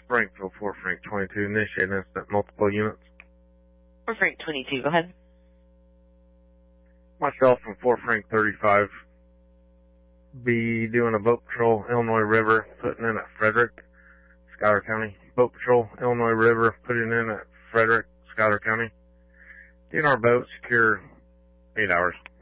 Frankville, 4 Frank 22, initiating incident, multiple units. 4 Frank 22, go ahead. Myself and 4 Frank 35 be doing a boat patrol, Illinois River, putting in at Frederick, Schuyler County. Boat patrol, Illinois River, putting in at Frederick, Schuyler County. In our boat, secure 8 hours.